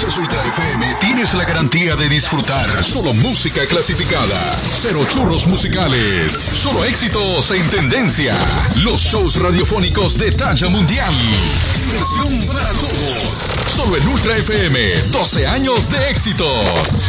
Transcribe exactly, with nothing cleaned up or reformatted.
escuchas Ultra F M, tienes la garantía de disfrutar solo música clasificada. Cero churros musicales. Solo éxitos en tendencia. Los shows radiofónicos de talla mundial. Diversión para todos. Solo en Ultra F M. doce años de éxitos.